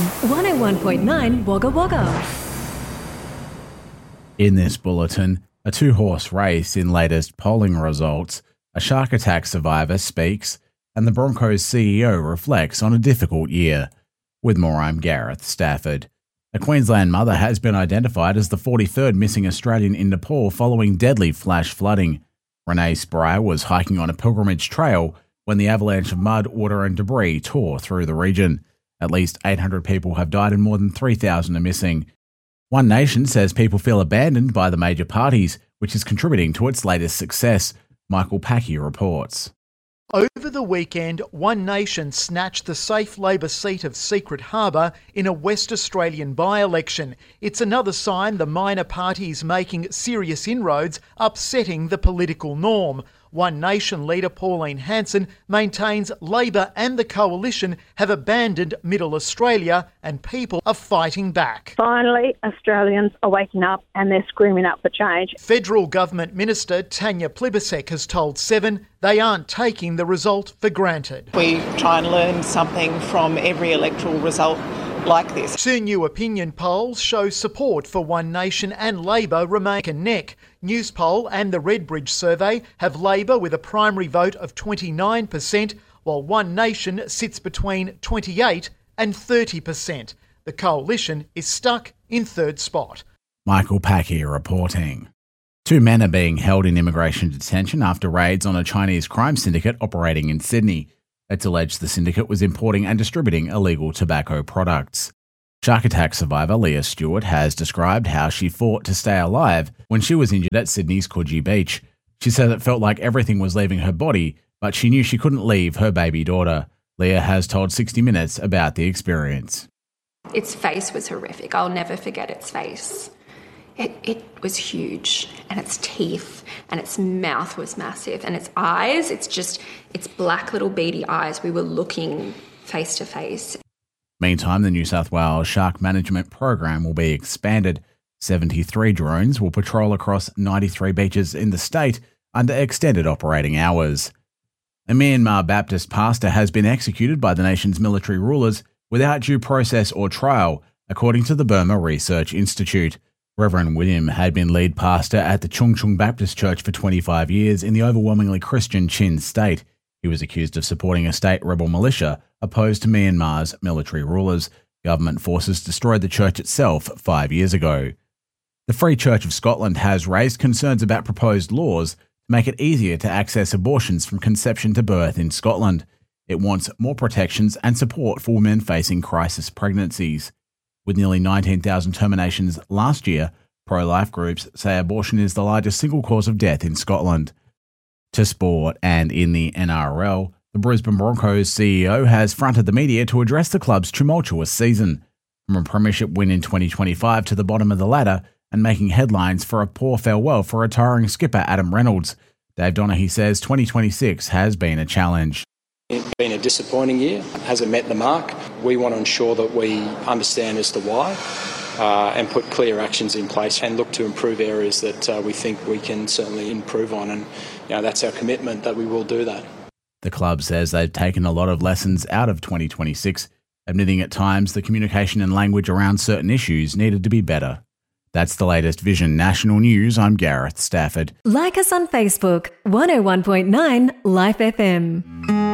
101.9 Wagga Wagga. In this bulletin, a two-horse race in latest polling results, a shark attack survivor speaks, and the Broncos CEO reflects on a difficult year. With more, I'm Gareth Stafford. A Queensland mother has been identified as the 43rd missing Australian in Nepal following deadly flash flooding. Renee Spry was hiking on a pilgrimage trail when the avalanche of mud, water and debris tore through the region. At least 800 people have died and more than 3,000 are missing. One Nation says people feel abandoned by the major parties, which is contributing to its latest success. Michael Packy reports. Over the weekend, One Nation snatched the safe Labor seat of Secret Harbour in a West Australian by-election. It's another sign the minor parties making serious inroads, upsetting the political norm. One Nation leader Pauline Hanson maintains Labor and the Coalition have abandoned Middle Australia and people are fighting back. Finally, Australians are waking up and they're screaming out for change. Federal Government Minister Tanya Plibersek has told Seven they aren't taking the result for granted. We try and learn something from every electoral result like this. Two new opinion polls show support for One Nation and Labor remain neck and neck. Newspoll and the Redbridge survey have Labor with a primary vote of 29%, while One Nation sits between 28% and 30%. The Coalition is stuck in third spot. Michael Packy reporting. Two men are being held in immigration detention after raids on a Chinese crime syndicate operating in Sydney. It's alleged the syndicate was importing and distributing illegal tobacco products. Shark attack survivor Leah Stewart has described how she fought to stay alive when she was injured at Sydney's Coogee Beach. She said it felt like everything was leaving her body, but she knew she couldn't leave her baby daughter. Leah has told 60 Minutes about the experience. Its face was horrific. I'll never forget its face. It was huge, and its teeth and its mouth was massive, and its eyes, its black little beady eyes. We were looking face to face. Meantime, the New South Wales Shark Management Program will be expanded. 73 drones will patrol across 93 beaches in the state under extended operating hours. A Myanmar Baptist pastor has been executed by the nation's military rulers without due process or trial, according to the Burma Research Institute. Reverend William had been lead pastor at the Chung Chung Baptist Church for 25 years in the overwhelmingly Christian Chin state. He was accused of supporting a state rebel militia opposed to Myanmar's military rulers. Government forces destroyed the church itself 5 years ago. The Free Church of Scotland has raised concerns about proposed laws to make it easier to access abortions from conception to birth in Scotland. It wants more protections and support for women facing crisis pregnancies. With nearly 19,000 terminations last year, pro-life groups say abortion is the largest single cause of death in Scotland. To sport, and in the NRL, the Brisbane Broncos CEO has fronted the media to address the club's tumultuous season. From a premiership win in 2025 to the bottom of the ladder and making headlines for a poor farewell for retiring skipper Adam Reynolds, Dave Donaghy says 2026 has been a challenge. It's been a disappointing year, hasn't met the mark. We want to ensure that we understand as to why and put clear actions in place and look to improve areas that we think we can certainly improve on. And that's our commitment that we will do that. The club says they've taken a lot of lessons out of 2026, admitting at times the communication and language around certain issues needed to be better. That's the latest Vision National News. I'm Gareth Stafford. Like us on Facebook, 101.9 Life FM.